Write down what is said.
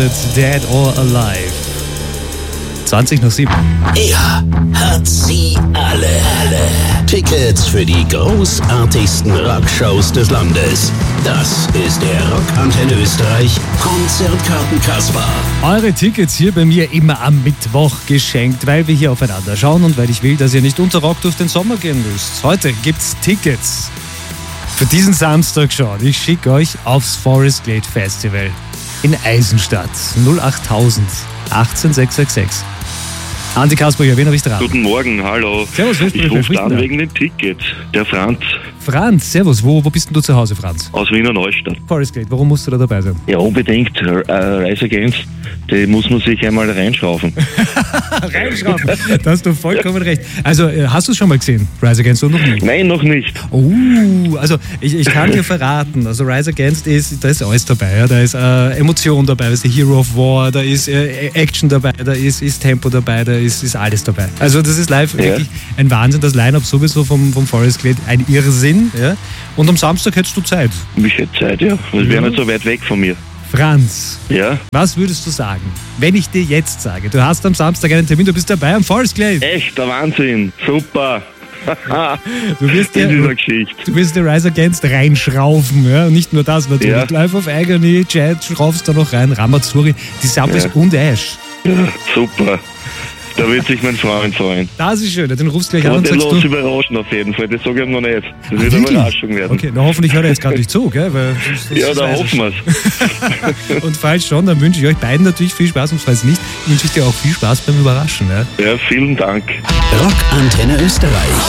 Dead or Alive. 20:07. Er hat sie alle. Tickets für die großartigsten Rockshows des Landes. Das ist der Rockantenne Österreich Konzertkarten-Kasper. Eure Tickets hier bei mir immer am Mittwoch geschenkt, weil wir hier aufeinander schauen und weil ich will, dass ihr nicht unter Rock durch den Sommer gehen müsst. Heute gibt's Tickets für diesen Samstag schon. Ich schicke euch aufs Forest Glade Festival in Eisenstadt. 08000 18666. Andi Kasper, wen habe ich dran? Guten Morgen, hallo. Servus, ich rufe an wegen den Tickets. Der Franz. Franz, servus. Wo bist denn du zu Hause, Franz? Aus Wiener Neustadt. Forest Glade, warum musst du da dabei sein? Ja, unbedingt. Reiseagents, die muss man sich einmal reinschraufen. Reinschrauben, da hast du vollkommen recht. Also, hast du es schon mal gesehen, Rise Against, oder noch nie? Nein, noch nicht. Also ich kann dir verraten, also Rise Against da ist alles dabei. Ja? Da ist Emotion dabei, da ist der Hero of War, da ist Action dabei, da ist Tempo dabei, da ist alles dabei. Also das ist live wirklich ein Wahnsinn, das Line-Up sowieso vom Forest Glade, ein Irrsinn. Ja? Und am Samstag hättest du Zeit. Ich hätte Zeit, ja. Das wäre nicht so weit weg von mir. Franz, ja? Was würdest du sagen, wenn ich dir jetzt sage, du hast am Samstag einen Termin, du bist dabei am Forest Glade? Echt, der Wahnsinn, super. Du wirst dir Rise Against reinschrauben, ja? Und nicht nur das, natürlich. Ja. Live auf Agony, Jet, schraubst da noch rein, Ramazzurri, die Samples und Ash. Ja, super. Da wird sich mein Freund freuen. Das ist schön, den rufst du gleich an und sagst du... überraschen auf jeden Fall, das sage ich noch nicht. Das wird eine Überraschung werden. Okay, na hoffentlich hört er jetzt gerade nicht zu, gell? Weil ja, da hoffen wir es. Und falls schon, dann wünsche ich euch beiden natürlich viel Spaß und falls nicht, wünsche ich dir auch viel Spaß beim Überraschen. Ja, vielen Dank. Rockantenne Österreich.